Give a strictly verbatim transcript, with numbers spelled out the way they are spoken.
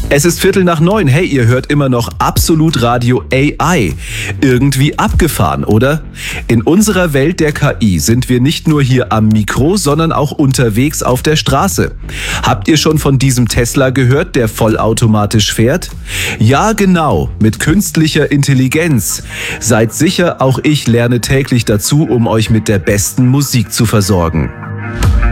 Es ist Viertel nach neun. Hey, ihr hört immer noch Absolut Radio A I. Irgendwie abgefahren, oder? In unserer Welt der K I sind wir nicht nur hier am Mikro, sondern auch unterwegs auf der Straße. Habt ihr schon von diesem Tesla gehört, der vollautomatisch fährt? Ja, genau, mit künstlicher Intelligenz. Seid sicher, auch ich lerne täglich dazu, um euch mit der besten Musik zu versorgen.